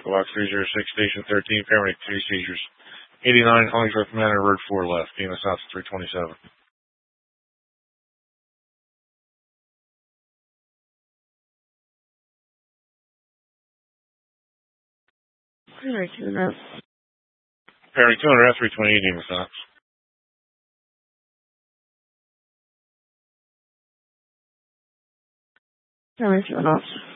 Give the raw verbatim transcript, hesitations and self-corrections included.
Echo Box three zero six, Station thirteen, paramedic three seizures. eighty-nine, Hollingsworth Manor, Road four left, P M S South three twenty-seven. Paramedic two hundred. Paramedic two hundred, three twenty-eight, P M S South. Paramedic two hundred.